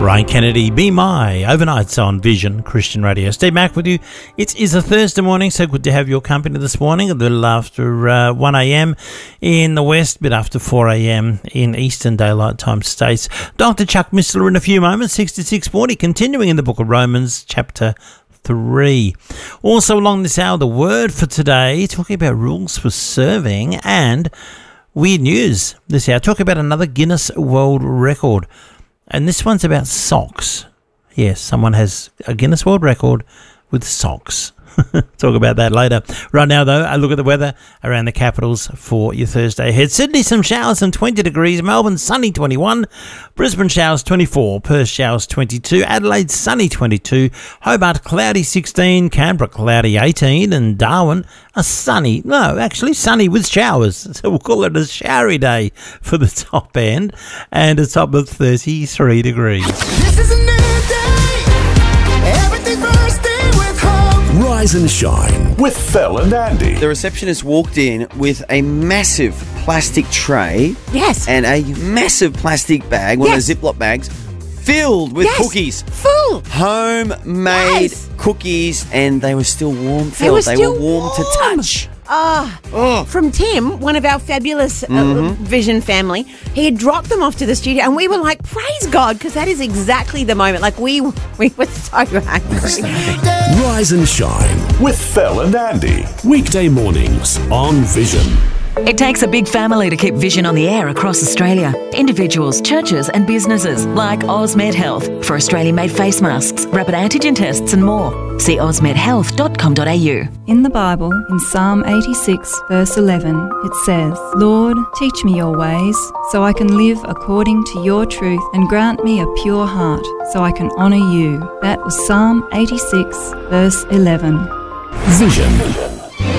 Ryan Kennedy, Be My, overnights on Vision Christian Radio. Steve Mack with you. It is a Thursday morning, so good to have your company this morning. A little after 1 a.m. in the west, a bit after 4 a.m. in Eastern Daylight Time states. Dr. Chuck Missler in a few moments, 6640, continuing in the book of Romans, chapter 3. Also along this hour, the word for today, talking about rules for serving and weird news this hour. Talk about another Guinness World Record. And this one's about socks. Yes, someone has a Guinness World Record with socks. Talk about that later. Right now, though, a look at the weather around the capitals for your Thursday ahead. Sydney, some showers and 20 degrees. Melbourne, sunny, 21. Brisbane, showers, 24. Perth, showers, 22. Adelaide, sunny, 22. Hobart, cloudy, 16. Canberra, cloudy, 18. And Darwin, sunny with showers. So we'll call it a showery day for the top end. And a top of 33 degrees. This is a new day. Everything first day with hope. Rise and shine with Phil and Andy. The receptionist walked in with a massive plastic tray. Yes. And a massive plastic bag, one of those Ziploc bags, filled with cookies. Full. Homemade cookies, and they were still warm, Phil. They were warm to touch. From Tim, one of our fabulous Vision family, he had dropped them off to the studio, and we were like, praise God, because that is exactly the moment. Like, we were so hungry. Rise and shine with Phil and Andy. Weekday mornings on Vision. It takes a big family to keep Vision on the air across Australia. Individuals, churches and businesses like Osmed Health for Australian-made face masks, rapid antigen tests and more. See osmedhealth.com.au. In the Bible, in Psalm 86, verse 11, it says, Lord, teach me your ways, so I can live according to your truth, and grant me a pure heart, so I can honour you. That was Psalm 86, verse 11. Vision.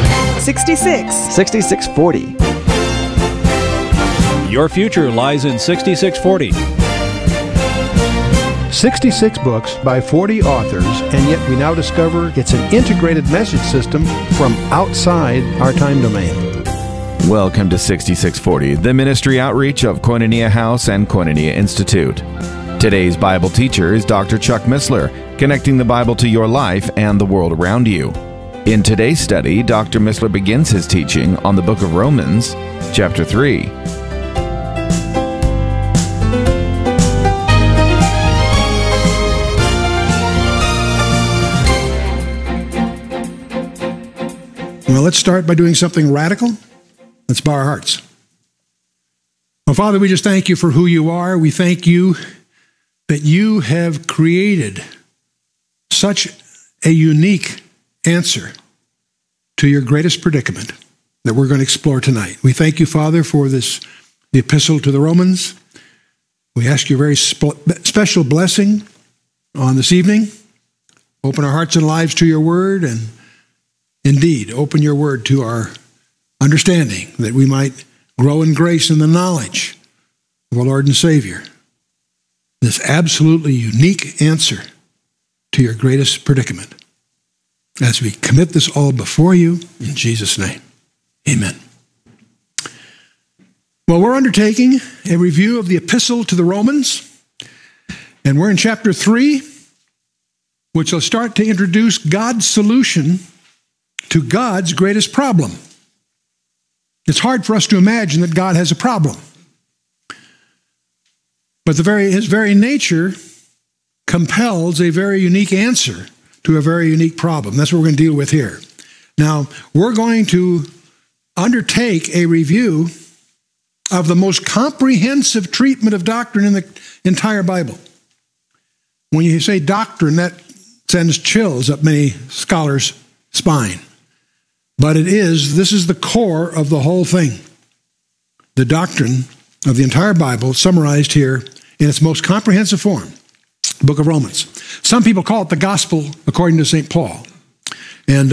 6640. Your future lies in 6640. 66 books by 40 authors, and yet we now discover it's an integrated message system from outside our time domain. Welcome to 6640, the ministry outreach of Koinonia House and Koinonia Institute. Today's Bible teacher is Dr. Chuck Missler, connecting the Bible to your life and the world around you. In today's study, Dr. Missler begins his teaching on the book of Romans, chapter 3. Well, let's start by doing something radical. Let's bow our hearts. Well, Father, we just thank you for who you are. We thank you that you have created such a unique answer to your greatest predicament that we're going to explore tonight. We thank you, Father, for the epistle to the Romans. We ask your very special blessing on this evening. Open our hearts and lives to your word, and indeed, open your word to our understanding, that we might grow in grace and the knowledge of our Lord and Savior. This absolutely unique answer to your greatest predicament. As we commit this all before you, in Jesus' name, amen. Well, we're undertaking a review of the epistle to the Romans, and we're in chapter 3, which will start to introduce God's solution to God's greatest problem. It's hard for us to imagine that God has a problem. But his very nature compels a very unique answer to a very unique problem. That's what we're going to deal with here. Now, we're going to undertake a review of the most comprehensive treatment of doctrine in the entire Bible. When you say doctrine, that sends chills up many scholars' spine. But this is the core of the whole thing. The doctrine of the entire Bible summarized here in its most comprehensive form. Book of Romans. Some people call it the gospel according to St. Paul. And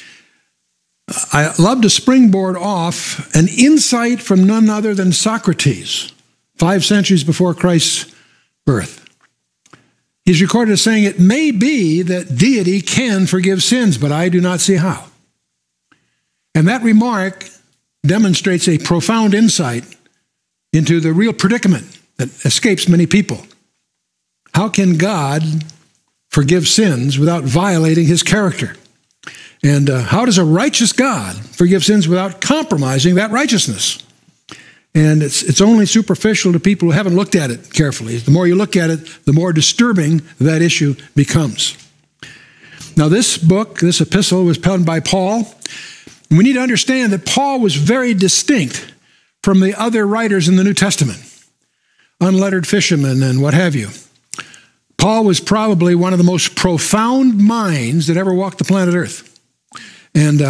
I love to springboard off an insight from none other than Socrates, 5 centuries before Christ's birth. He's recorded as saying, it may be that deity can forgive sins, but I do not see how. And that remark demonstrates a profound insight into the real predicament that escapes many people. How can God forgive sins without violating his character? And how does a righteous God forgive sins without compromising that righteousness? And it's only superficial to people who haven't looked at it carefully. The more you look at it, the more disturbing that issue becomes. Now, this book, this epistle, was penned by Paul. And we need to understand that Paul was very distinct from the other writers in the New Testament, unlettered fishermen and what have you. Paul was probably one of the most profound minds that ever walked the planet Earth. And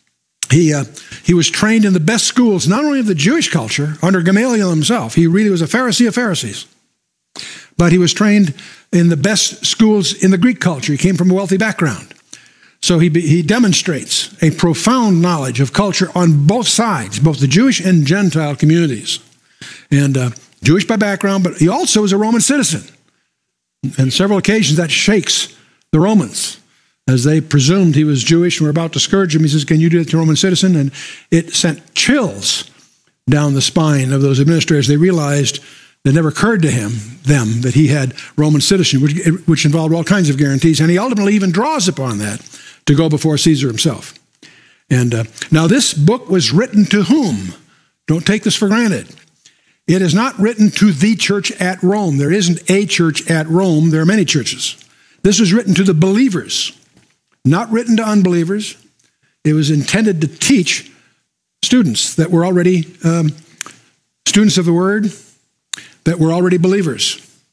he was trained in the best schools, not only of the Jewish culture, under Gamaliel himself. He really was a Pharisee of Pharisees. But he was trained in the best schools in the Greek culture. He came from a wealthy background. So he demonstrates a profound knowledge of culture on both sides, both the Jewish and Gentile communities. And Jewish by background, but he also is a Roman citizen. On several occasions, that shakes the Romans. As they presumed he was Jewish and were about to scourge him, he says, "Can you do that to a Roman citizen?" And it sent chills down the spine of those administrators. They realized it never occurred to them that he had Roman citizenship, which involved all kinds of guarantees. And he ultimately even draws upon that to go before Caesar himself. And now this book was written to whom? Don't take this for granted. It is not written to the church at Rome. There isn't a church at Rome. There are many churches. This was written to the believers, not written to unbelievers. It was intended to teach students that were already students of the Word, that were already believers.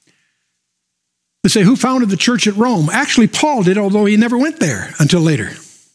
They say, who founded the church at Rome? Actually, Paul did, although he never went there until later.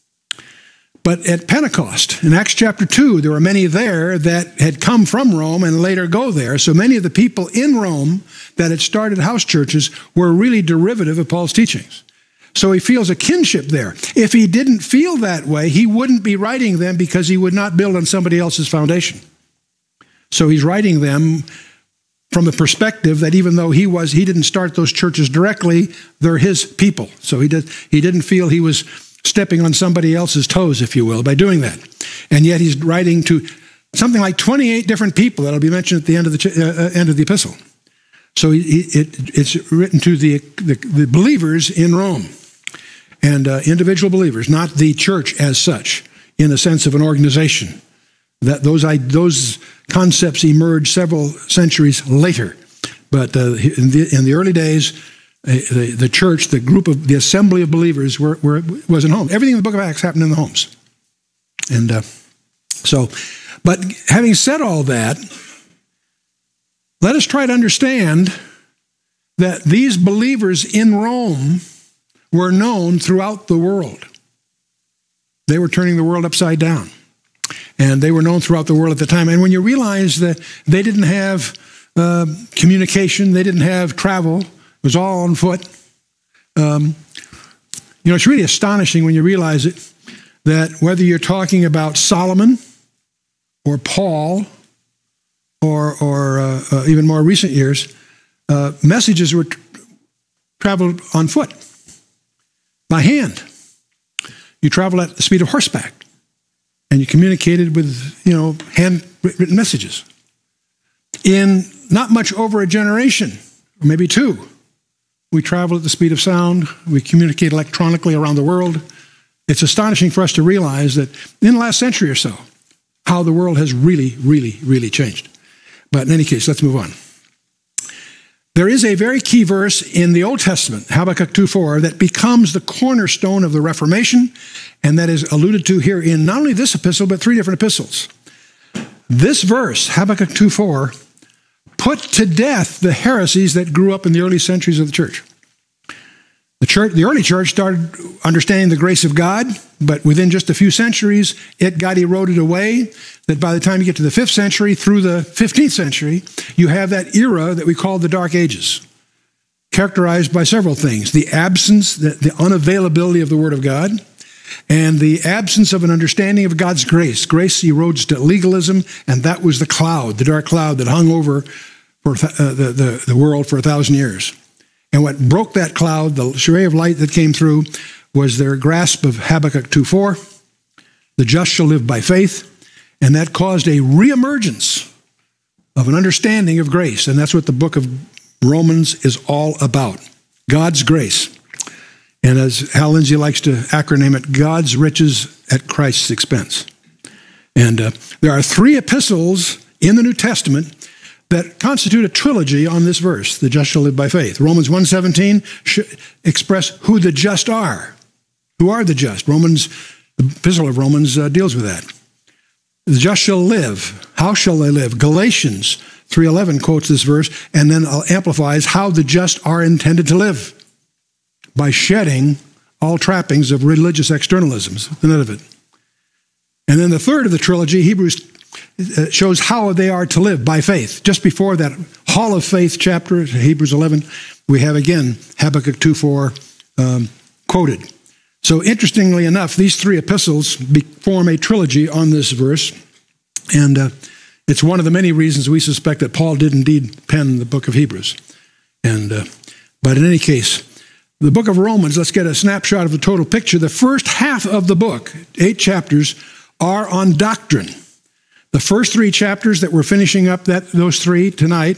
But at Pentecost, in Acts chapter 2, there were many there that had come from Rome and later go there. So many of the people in Rome that had started house churches were really derivative of Paul's teachings. So he feels a kinship there. If he didn't feel that way, he wouldn't be writing them because he would not build on somebody else's foundation. So he's writing them from the perspective that even though he didn't start those churches directly, they're his people. So he didn't feel he was stepping on somebody else's toes, if you will, by doing that. And yet he's writing to something like 28 different people that'll be mentioned at the end of the epistle. So it's written to the believers in Rome, and individual believers, not the church as such, in the sense of an organization. That those concepts emerged several centuries later. But in the early days, the church, the assembly of believers was in homes. Everything in the book of Acts happened in the homes. And but having said all that, let us try to understand that these believers in Rome were known throughout the world. They were turning the world upside down. And they were known throughout the world at the time. And when you realize that they didn't have communication, they didn't have travel, it was all on foot. It's really astonishing when you realize it, that whether you're talking about Solomon or Paul or even more recent years, messages were traveled on foot, by hand. You travel at the speed of horseback. And you communicated with, handwritten messages. In not much over a generation, or maybe two, we travel at the speed of sound. We communicate electronically around the world. It's astonishing for us to realize that in the last century or so, how the world has really, really, really changed. But in any case, let's move on. There is a very key verse in the Old Testament, Habakkuk 2:4, that becomes the cornerstone of the Reformation, and that is alluded to here in not only this epistle, but 3 different epistles. This verse, Habakkuk 2:4, put to death the heresies that grew up in the early centuries of the church. The early church started understanding the grace of God, but within just a few centuries, it got eroded away, that by the time you get to the 5th century through the 15th century, you have that era that we call the Dark Ages, characterized by several things: the absence, the unavailability of the Word of God, and the absence of an understanding of God's grace. Grace erodes to legalism, and that was the cloud, the dark cloud that hung over for the world for 1,000 years. And what broke that cloud, the ray of light that came through, was their grasp of Habakkuk 2:4, the just shall live by faith, and that caused a reemergence of an understanding of grace. And that's what the book of Romans is all about. God's grace. And as Hal Lindsey likes to acronym it, God's riches at Christ's expense. And there are 3 epistles in the New Testament that constitute a trilogy on this verse, the just shall live by faith. Romans 1:17 express who the just are. Who are the just? The epistle of Romans deals with that. The just shall live. How shall they live? Galatians 3:11 quotes this verse and then amplifies how the just are intended to live. By shedding all trappings of religious externalisms, none of it. And then the third of the trilogy, Hebrews, shows how they are to live by faith. Just before that Hall of Faith chapter, Hebrews 11, we have again Habakkuk 2:4 quoted. So interestingly enough, these 3 epistles form a trilogy on this verse, and it's one of the many reasons we suspect that Paul did indeed pen the book of Hebrews. But in any case, the book of Romans, let's get a snapshot of the total picture. The first half of the book, 8 chapters, are on doctrine. The first 3 chapters that we're finishing up, those 3 tonight,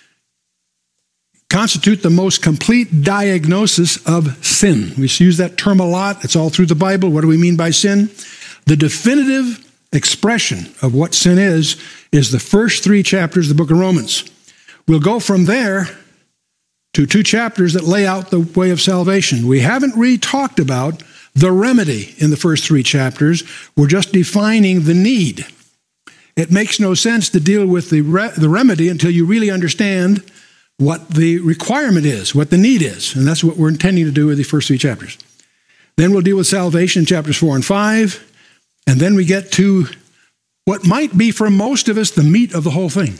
constitute the most complete diagnosis of sin. We use that term a lot. It's all through the Bible. What do we mean by sin? The definitive expression of what sin is the first 3 chapters of the book of Romans. We'll go from there to 2 chapters that lay out the way of salvation. We haven't really talked about the remedy in the first 3 chapters. We're just defining the need. It makes no sense to deal with the remedy until you really understand what the requirement is, what the need is. And that's what we're intending to do with the first 3 chapters. Then we'll deal with salvation, chapters 4 and 5. And then we get to what might be for most of us the meat of the whole thing.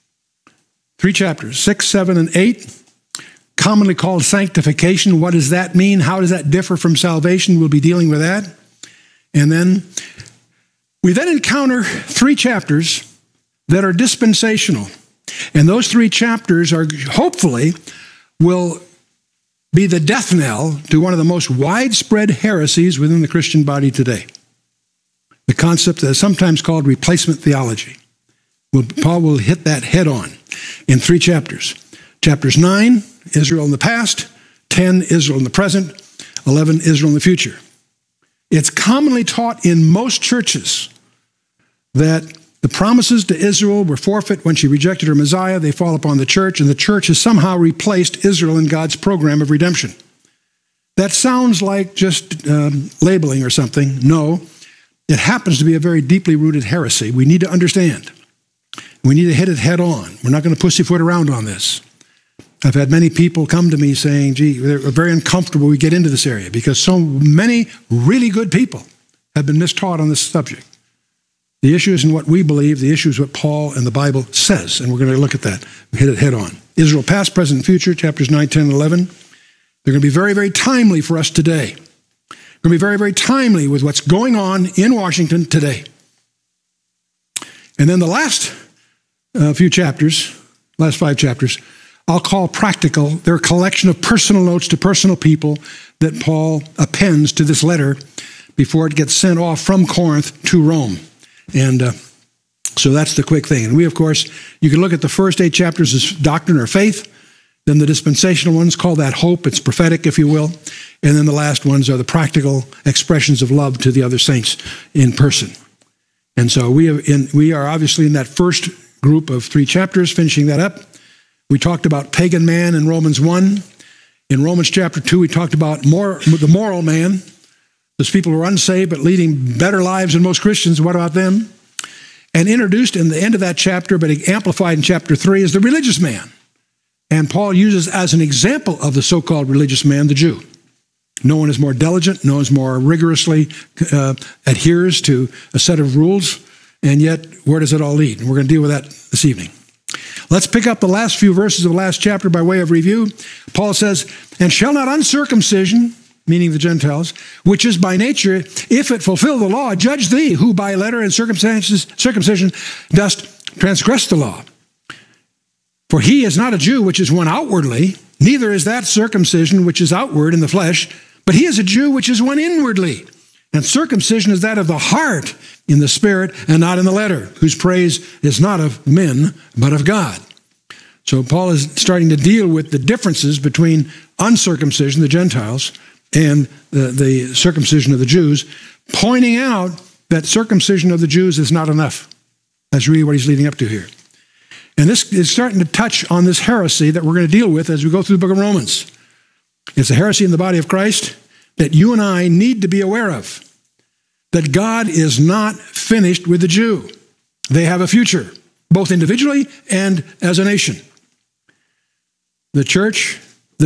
3 chapters, 6, 7, and 8, commonly called sanctification. What does that mean? How does that differ from salvation? We'll be dealing with that. And then we then encounter 3 chapters that are dispensational. And those 3 chapters are hopefully will be the death knell to one of the most widespread heresies within the Christian body today. The concept that is sometimes called replacement theology. Paul will hit that head on in 3 chapters. Chapters 9, Israel in the past, 10, Israel in the present, 11, Israel in the future. It's commonly taught in most churches that the promises to Israel were forfeit when she rejected her Messiah. They fall upon the church, and the church has somehow replaced Israel in God's program of redemption. That sounds like just labeling or something. No, it happens to be a very deeply rooted heresy. We need to understand. We need to hit it head on. We're not going to pussyfoot around on this. I've had many people come to me saying, gee, they're very uncomfortable we get into this area because so many really good people have been mistaught on this subject. The issue isn't what we believe. The issue is what Paul and the Bible says, and we're going to look at that. Hit it head on. Israel past, present, and future, chapters 9, 10, and 11. They're going to be very, very timely for us today. They're going to be very, very timely with what's going on in Washington today. And then the last few chapters, last 5 chapters, I'll call practical. They're a collection of personal notes to personal people that Paul appends to this letter before it gets sent off from Corinth to Rome. And so that's the quick thing. And we, of course, you can look at the first 8 chapters as doctrine or faith. Then the dispensational ones, call that hope. It's prophetic, if you will. And then the last ones are the practical expressions of love to the other saints in person. And so we are obviously in that first group of 3 chapters, finishing that up. We talked about pagan man in Romans 1. In Romans chapter 2, we talked about the moral man. Those people who are unsaved but leading better lives than most Christians. What about them? And introduced in the end of that chapter, but amplified in chapter 3, is the religious man. And Paul uses as an example of the so-called religious man, the Jew. No one is more diligent. No one is more rigorously adheres to a set of rules. And yet, where does it all lead? And we're going to deal with that this evening. Let's pick up the last few verses of the last chapter by way of review. Paul says, and shall not uncircumcision, meaning the Gentiles, which is by nature, if it fulfill the law, judge thee, who by letter and circumcision dost transgress the law. For he is not a Jew, which is one outwardly, neither is that circumcision which is outward in the flesh, but he is a Jew which is one inwardly. And circumcision is that of the heart in the spirit and not in the letter, whose praise is not of men, but of God. So Paul is starting to deal with the differences between uncircumcision, the Gentiles, and the circumcision of the Jews, pointing out that circumcision of the Jews is not enough. That's really what he's leading up to here. And this is starting to touch on this heresy that we're going to deal with as we go through the book of Romans. It's a heresy in the body of Christ that you and I need to be aware of. That God is not finished with the Jew. They have a future, both individually and as a nation. The church,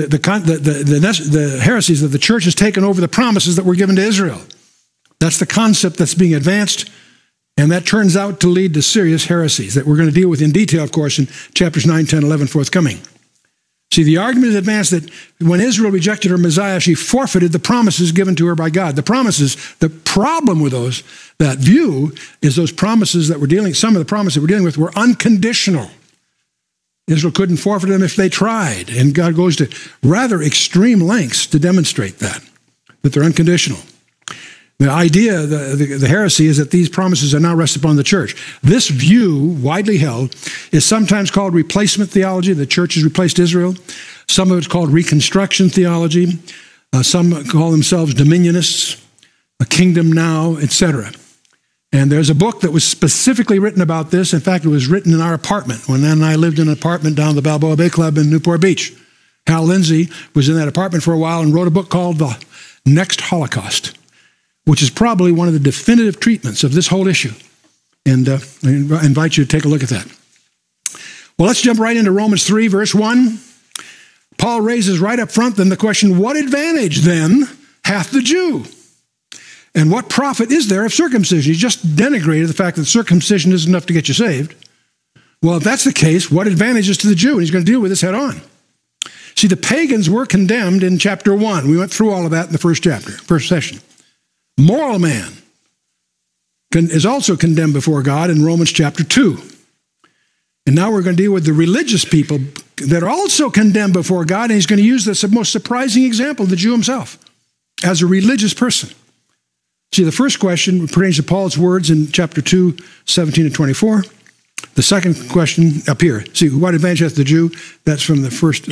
the heresies that the church has taken over the promises that were given to Israel. That's the concept that's being advanced, and that turns out to lead to serious heresies that we're going to deal with in detail, of course, in chapters 9, 10, 11 forthcoming. See, the argument is advanced that when Israel rejected her Messiah, she forfeited the promises given to her by God. The promises, the problem with that view is those promises that we're dealing, some of the promises that we're dealing with were unconditional. Israel couldn't forfeit them if they tried, and God goes to rather extreme lengths to demonstrate that they're unconditional. The idea, the heresy, is that these promises are now rested upon the church. This view, widely held, is sometimes called replacement theology. The church has replaced Israel. Some of it's called reconstruction theology. Some call themselves dominionists, a kingdom now, etc. And there's a book that was specifically written about this. In fact, it was written in our apartment when Ann and I lived in an apartment down the Balboa Bay Club in Newport Beach. Hal Lindsey was in that apartment for a while and wrote a book called The Next Holocaust, which is probably one of the definitive treatments of this whole issue. And I invite you to take a look at that. Well, let's jump right into Romans 3, verse 1. Paul raises right up front then the question, what advantage then hath the Jew? And what profit is there of circumcision? He just denigrated the fact that circumcision isn't enough to get you saved. Well, if that's the case, what advantage is to the Jew? And he's going to deal with this head on. See, the pagans were condemned in chapter 1. We went through all of that in the first chapter, first session. Moral man is also condemned before God in Romans chapter 2. And now we're going to deal with the religious people that are also condemned before God, and he's going to use this most surprising example, the Jew himself, as a religious person. See, the first question pertains to Paul's words in chapter 2, 17 and 24. The second question up here. See, what advantage hath the Jew? That's from the first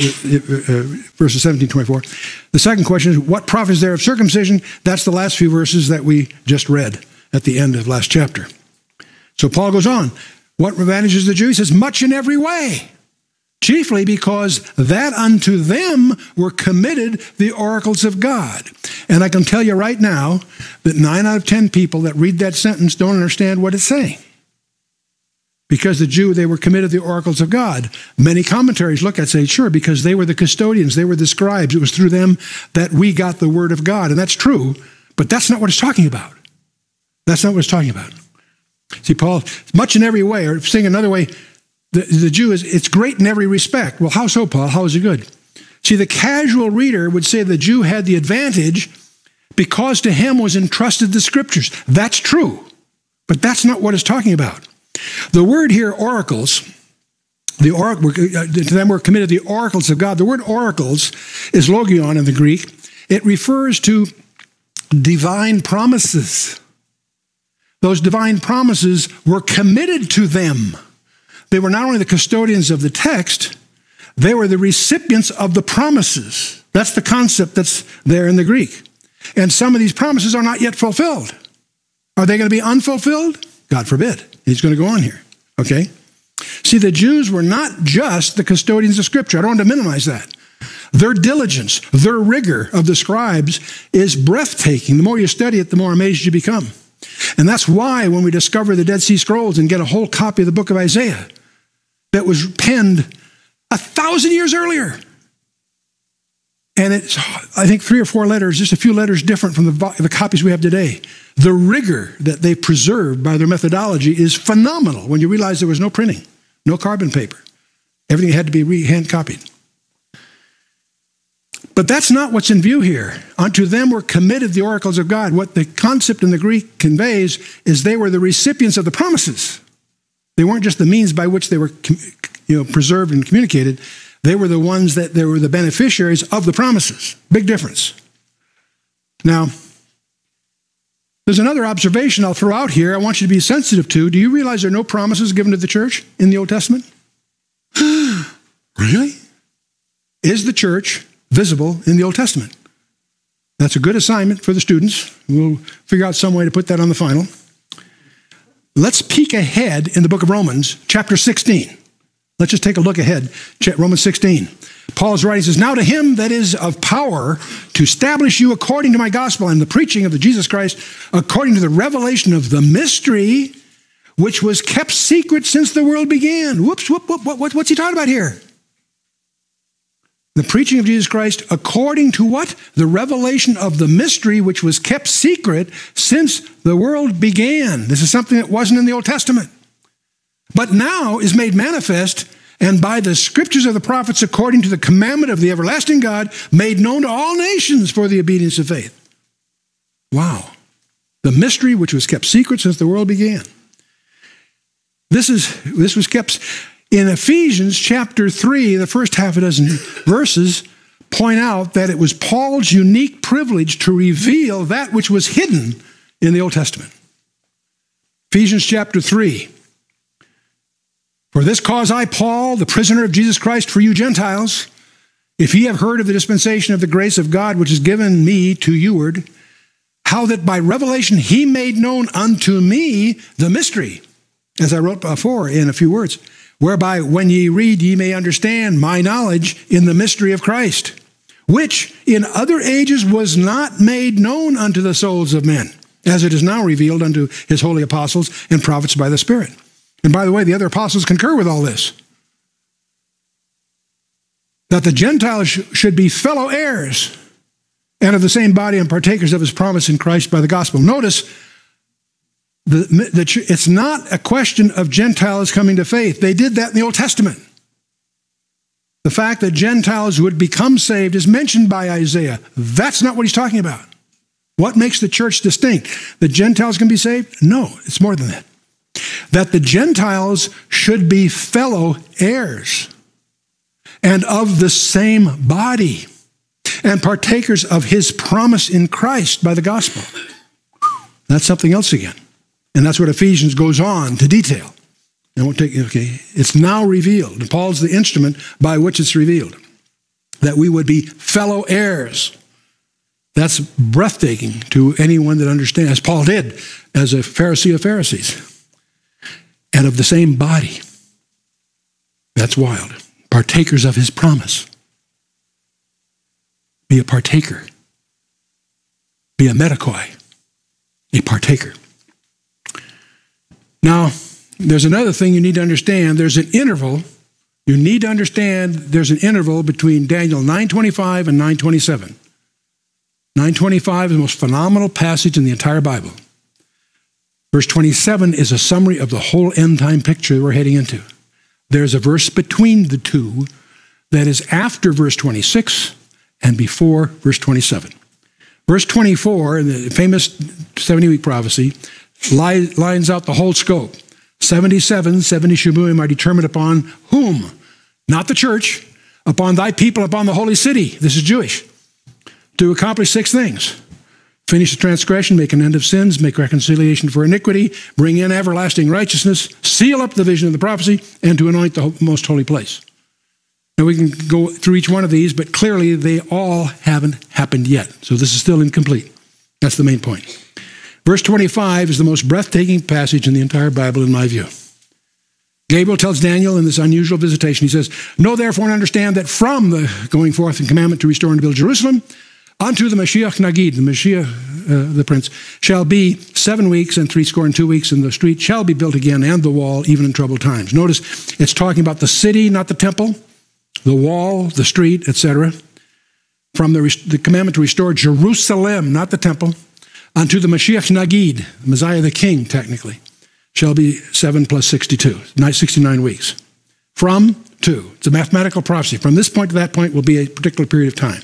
verses 17, 24. The second question is, what profit is there of circumcision? That's the last few verses that we just read at the end of last chapter. So Paul goes on. What advantage is the Jew? He says, much in every way. Chiefly because that unto them were committed the oracles of God. And I can tell you right now that 9 out of 10 people that read that sentence don't understand what it's saying. Because the Jew, they were committed the oracles of God. Many commentaries look at it and say, sure, because they were the custodians, they were the scribes. It was through them that we got the word of God. And that's true, but that's not what it's talking about. That's not what it's talking about. See, Paul, much in every way, or saying another way, the Jew it's great in every respect. Well, how so, Paul? How is it good? See, the casual reader would say the Jew had the advantage because to him was entrusted the scriptures. That's true, but that's not what it's talking about. The word here, oracles, to them were committed the oracles of God. The word oracles is logion in the Greek. It refers to divine promises. Those divine promises were committed to them. They were not only the custodians of the text, they were the recipients of the promises. That's the concept that's there in the Greek. And some of these promises are not yet fulfilled. Are they going to be unfulfilled? God forbid. He's going to go on here. Okay? See, the Jews were not just the custodians of Scripture. I don't want to minimize that. Their diligence, their rigor of the scribes is breathtaking. The more you study it, the more amazed you become. And that's why when we discover the Dead Sea Scrolls and get a whole copy of the book of Isaiah that was penned 1,000 years earlier, and it's, I think, 3 or 4 letters, just a few letters different from the copies we have today. The rigor that they preserved by their methodology is phenomenal when you realize there was no printing, no carbon paper. Everything had to be hand copied. But that's not what's in view here. Unto them were committed the oracles of God. What the concept in the Greek conveys is they were the recipients of the promises. They weren't just the means by which they were preserved and communicated. They were the ones they were the beneficiaries of the promises. Big difference. Now, there's another observation I'll throw out here I want you to be sensitive to. Do you realize there are no promises given to the church in the Old Testament? Really? Is the church visible in the Old Testament? That's a good assignment for the students. We'll figure out some way to put that on the final. Let's peek ahead in the book of Romans, chapter 16. Let's just take a look ahead. Romans 16. Paul's writing, says, now to him that is of power to establish you according to my gospel and the preaching of the Jesus Christ, according to the revelation of the mystery, which was kept secret since the world began. Whoops, what's he talking about here? The preaching of Jesus Christ according to what? The revelation of the mystery which was kept secret since the world began. This is something that wasn't in the Old Testament, but now is made manifest, and by the scriptures of the prophets according to the commandment of the everlasting God, made known to all nations for the obedience of faith. Wow. The mystery which was kept secret since the world began. This was kept in Ephesians chapter 3, the first half a dozen verses point out that it was Paul's unique privilege to reveal that which was hidden in the Old Testament. Ephesians chapter 3. For this cause I, Paul, the prisoner of Jesus Christ for you Gentiles, if ye have heard of the dispensation of the grace of God which is given me to youward, how that by revelation he made known unto me the mystery, as I wrote before in a few words, whereby when ye read ye may understand my knowledge in the mystery of Christ, which in other ages was not made known unto the souls of men, as it is now revealed unto his holy apostles and prophets by the Spirit. And by the way, the other apostles concur with all this, that the Gentiles should be fellow heirs and of the same body and partakers of his promise in Christ by the gospel. Notice, it's not a question of Gentiles coming to faith. They did that in the Old Testament. The fact that Gentiles would become saved is mentioned by Isaiah. That's not what he's talking about. What makes the church distinct? The Gentiles can be saved? No, it's more than that. That the Gentiles should be fellow heirs and of the same body and partakers of his promise in Christ by the gospel. That's something else again. And that's what Ephesians goes on to detail. And we'll take, okay, it's now revealed. And Paul's the instrument by which it's revealed, that we would be fellow heirs. That's breathtaking to anyone that understands, as Paul did as a Pharisee of Pharisees, and of the same body. That's wild. Partakers of his promise. Be a partaker. Be a metakoi, a partaker. Now, there's another thing you need to understand. There's an interval. You need to understand there's an interval between Daniel 9:25 and 9:27. 9:25 is the most phenomenal passage in the entire Bible. Verse 27 is a summary of the whole end time picture we're heading into. There's a verse between the two that is after verse 26 and before verse 27. Verse 24, in the famous 70-week prophecy, lines out the whole scope. 70 Shemuim are determined upon whom? Not the church, upon thy people, upon the holy city. This is Jewish. To accomplish 6 things. Finish the transgression, make an end of sins, make reconciliation for iniquity, bring in everlasting righteousness, seal up the vision of the prophecy, and to anoint the most holy place. Now we can go through each one of these, but clearly they all haven't happened yet. So this is still incomplete. That's the main point. Verse 25 is the most breathtaking passage in the entire Bible in my view. Gabriel tells Daniel in this unusual visitation, he says, know therefore and understand that from the going forth and commandment to restore and build Jerusalem, unto the Mashiach Nagid, the Mashiach, the prince, shall be 7 weeks and 62 weeks, and the street shall be built again, and the wall, even in troubled times. Notice it's talking about the city, not the temple, the wall, the street, etc. From the commandment to restore Jerusalem, not the temple, unto the Mashiach Nagid, Messiah the king, technically, shall be 7 plus 62, 69 weeks. From to. It's a mathematical prophecy. From this point to that point will be a particular period of time.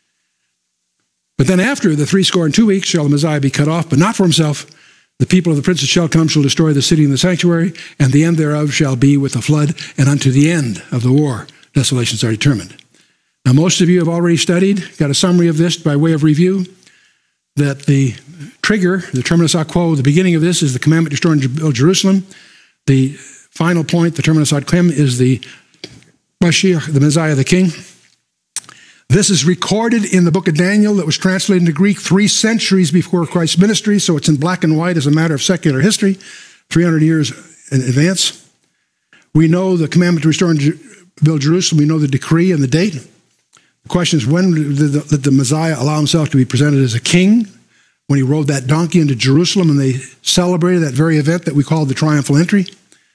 But then after the 62 weeks shall the Messiah be cut off, but not for himself. The people of the princes shall come, shall destroy the city and the sanctuary, and the end thereof shall be with a flood, and unto the end of the war desolations are determined. Now most of you have already studied, got a summary of this by way of review, that the trigger, the terminus ad quo, the beginning of this is the commandment to restore and build Jerusalem. The final point, the terminus ad quem, is the Mashiach, the Messiah, the King. This is recorded in the book of Daniel that was translated into Greek 3 centuries before Christ's ministry, so it's in black and white as a matter of secular history, 300 years in advance. We know the commandment to restore and build Jerusalem. We know the decree and the date. The question is, when did the Messiah allow himself to be presented as a king? When he rode that donkey into Jerusalem and they celebrated that very event that we call the triumphal entry.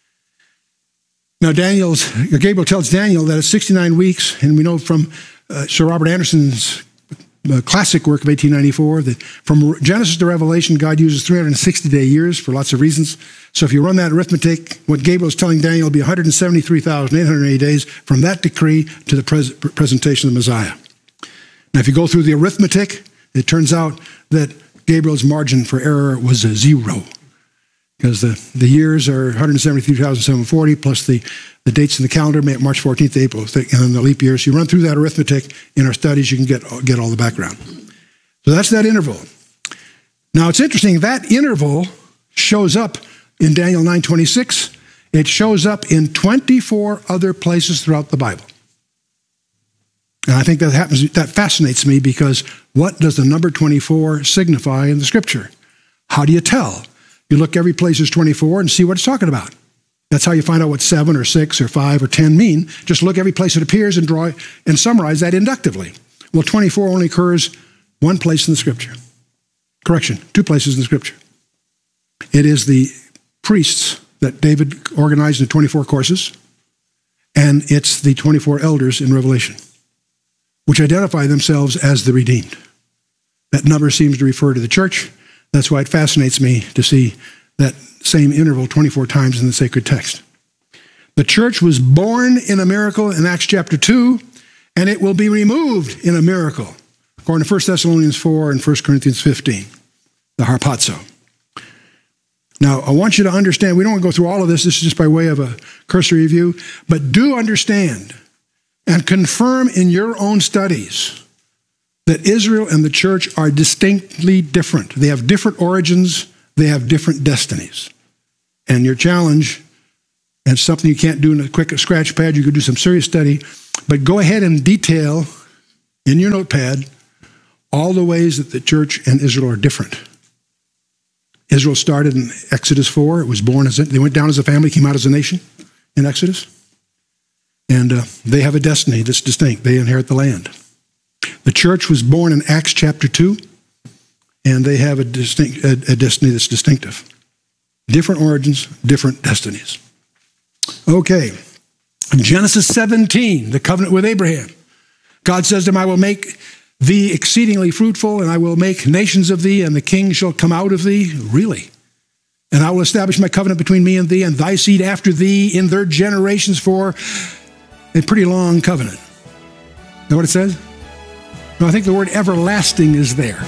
Now, Gabriel tells Daniel that it's 69 weeks, and we know from Sir Robert Anderson's classic work of 1894 that from Genesis to Revelation, God uses 360-day years for lots of reasons. So if you run that arithmetic, what Gabriel is telling Daniel will be 173,880 days from that decree to the presentation of the Messiah. Now, if you go through the arithmetic, it turns out that Gabriel's margin for error was 0. Because the years are 173,740 plus the dates in the calendar, March 14th to April, and then the leap years. You run through that arithmetic in our studies, you can get all the background. So that's that interval. Now it's interesting, that interval shows up in Daniel 9:26. It shows up in 24 other places throughout the Bible. And I think that fascinates me, because what does the number 24 signify in the Scripture? How do you tell? You look every place is 24 and see what it's talking about. That's how you find out what 7 or 6 or 5 or 10 mean. Just look every place it appears and draw and summarize that inductively. Well, 24 only occurs one place in the Scripture. Correction, 2 places in the Scripture. It is the priests that David organized into 24 courses, and it's the 24 elders in Revelation, which identify themselves as the redeemed. That number seems to refer to the church. That's why it fascinates me to see that same interval 24 times in the sacred text. The church was born in a miracle in Acts chapter 2, and it will be removed in a miracle, according to 1 Thessalonians 4 and 1 Corinthians 15, the harpazo. Now, I want you to understand, we don't want to go through all of this. This is just by way of a cursory review, but do understand and confirm in your own studies that Israel and the church are distinctly different. They have different origins. They have different destinies. And your challenge, and something you can't do in a quick scratch pad, you could do some serious study, but go ahead and detail in your notepad all the ways that the church and Israel are different. Israel started in Exodus 4. It was born they went down as a family, came out as a nation in Exodus. And they have a destiny that's distinct. They inherit the land. The church was born in Acts chapter 2, and they have a destiny that's distinctive. Different origins, different destinies. Okay, Genesis 17, the covenant with Abraham. God says to him, I will make thee exceedingly fruitful, and I will make nations of thee, and the king shall come out of thee. Really? And I will establish my covenant between me and thee, and thy seed after thee in their generations, for a pretty long covenant. Know what it says? No, I think the word everlasting is there.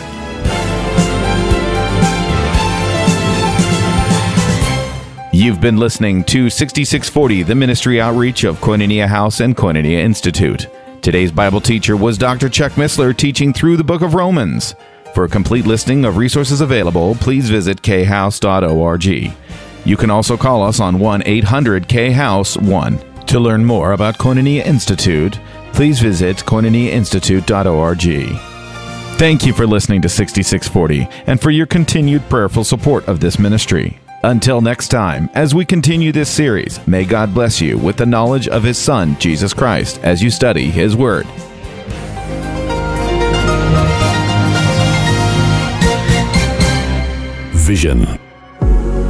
You've been listening to 6640, the ministry outreach of Koinonia House and Koinonia Institute. Today's Bible teacher was Dr. Chuck Missler, teaching through the book of Romans. For a complete listing of resources available, please visit khouse.org. You can also call us on 1-800-KHOUSE-1. To learn more about Koinonia Institute, please visit koinoniainstitute.org. Thank you for listening to 6640 and for your continued prayerful support of this ministry. Until next time, as we continue this series, may God bless you with the knowledge of His Son, Jesus Christ, as you study His Word. Vision.